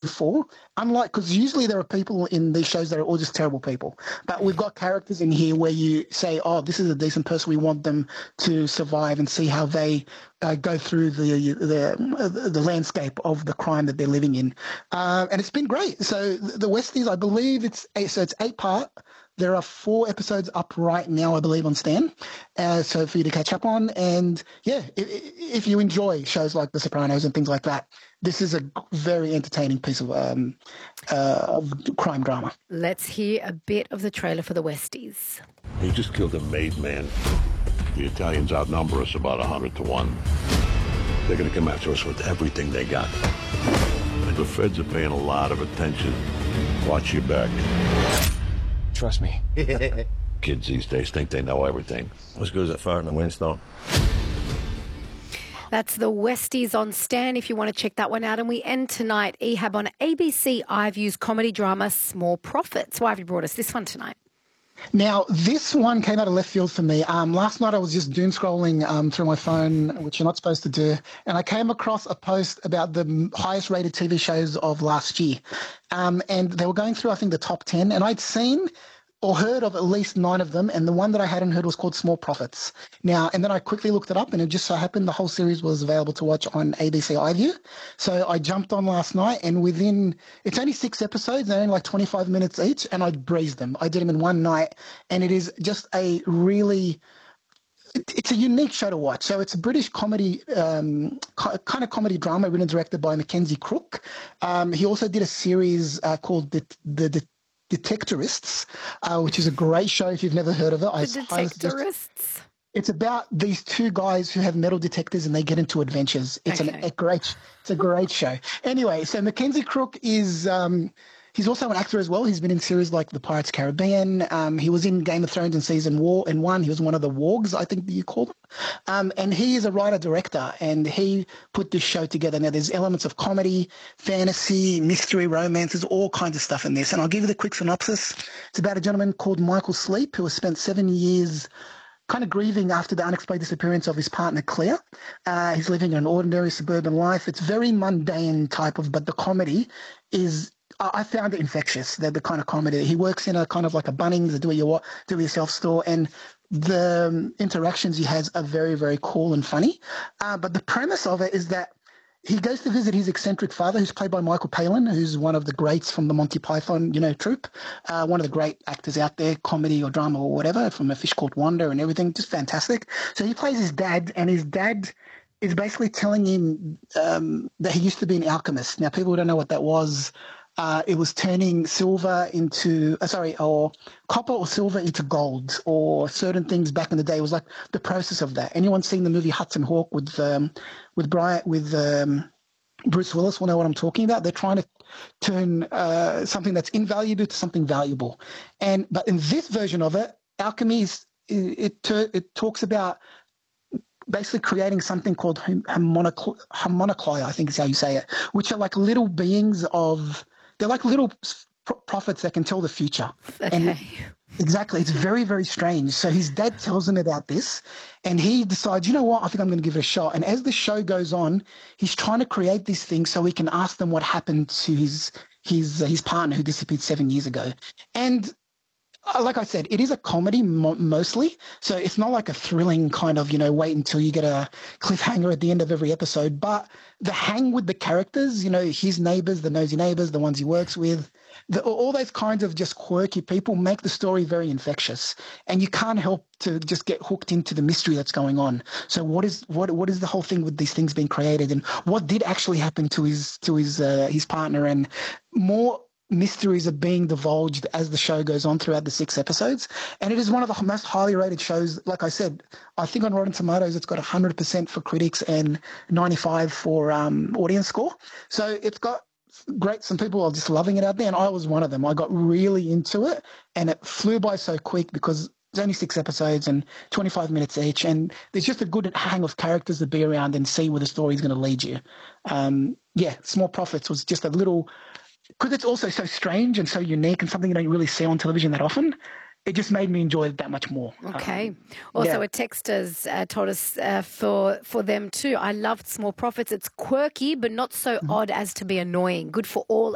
before. Unlike, because usually there are people in these shows that are all just terrible people, but we've got characters in here where you say, oh, this is a decent person. We want them to survive and see how they go through the landscape of the crime that they're living in. And it's been great. So the Westies, I believe it's 8-part. There are 4 episodes up right now, I believe, on Stan. So for you to catch up on. And yeah, if you enjoy shows like The Sopranos and things like that, this is a very entertaining piece of crime drama. Let's hear a bit of the trailer for The Westies. He just killed a made man. The Italians outnumber us about 100 to 1. They're going to come after us with everything they got. And the feds are paying a lot of attention. Watch your back. Trust me. Kids these days think they know everything. As good as that fart in the windstorm. That's The Westies on Stan, if you want to check that one out. And we end tonight, Ehab, on ABC iView's comedy drama Small Profits. Why have you brought us this one tonight? Now, this one came out of left field for me. Last night I was just doom scrolling through my phone, which you're not supposed to do, and I came across a post about the highest rated TV shows of last year. And they were going through, I think, the top 10, and I'd seen or heard of at least 9 of them, and the one that I hadn't heard was called Small Profits. Now, and then I quickly looked it up, and it just so happened the whole series was available to watch on ABC iView. So I jumped on last night, and it's only 6 episodes, they're only like 25 minutes each, and I breezed them. I did them in one night, and it is just a really... It's a unique show to watch. So it's a British comedy, kind of comedy drama written and directed by Mackenzie Crook. He also did a series called The Detectorists, which is a great show if you've never heard of it. The Detectorists? It's about these 2 guys who have metal detectors and they get into adventures. It's a great show. Anyway, so Mackenzie Crook is he's also an actor as well. He's been in series like The Pirates Caribbean. He was in Game of Thrones in season 1. He was one of the wargs, I think you call them. And he is a writer-director, and he put this show together. Now, there's elements of comedy, fantasy, mystery, romances, all kinds of stuff in this. And I'll give you the quick synopsis. It's about a gentleman called Michael Sleep who has spent 7 years kind of grieving after the unexplained disappearance of his partner, Claire. He's living an ordinary suburban life. It's very mundane type of, but the comedy is... I found it infectious, the kind of comedy. He works in a kind of like a Bunnings, a do-it-yourself store, and the interactions he has are very, very cool and funny. But the premise of it is that he goes to visit his eccentric father, who's played by Michael Palin, who's one of the greats from the Monty Python, troupe. One of the great actors out there, comedy or drama or whatever, from A Fish Called Wanda and everything, just fantastic. So he plays his dad, and his dad is basically telling him that he used to be an alchemist. Now, people who don't know what that was, it was turning copper or silver into gold, or certain things back in the day. It was like the process of that. Anyone seen the movie Hudson Hawk with Bruce Willis will know what I'm talking about. They're trying to turn something that's invaluable to something valuable. But in this version of it, alchemy it talks about basically creating something called homunculi, I think is how you say it, which are like little beings they're like little prophets that can tell the future. Okay. And exactly. It's very, very strange. So his dad tells him about this, and he decides, you know what, I think I'm going to give it a shot. And as the show goes on, he's trying to create these things so he can ask them what happened to his partner who disappeared 7 years ago. And like I said, it is a comedy mostly, so it's not like a thrilling kind of, wait until you get a cliffhanger at the end of every episode, but the hang with the characters, his neighbors, the nosy neighbors, the ones he works with, all those kinds of just quirky people make the story very infectious, and you can't help to just get hooked into the mystery that's going on. So what is the whole thing with these things being created, and what did actually happen to his partner, and more mysteries are being divulged as the show goes on throughout the 6 episodes. And it is one of the most highly rated shows. Like I said, I think on Rotten Tomatoes it's got 100% for critics and 95 for audience score. So it's got great, some people are just loving it out there, and I was one of them. I got really into it, and it flew by so quick because it's only 6 episodes and 25 minutes each, and there's just a good hang of characters to be around and see where the story's going to lead you. Small Profits was just a little... Because it's also so strange and so unique and something you don't really see on television that often, it just made me enjoy it that much more. Okay. Also, a texter's told us for them too. I loved Small Profits. It's quirky, but not so odd as to be annoying. Good for all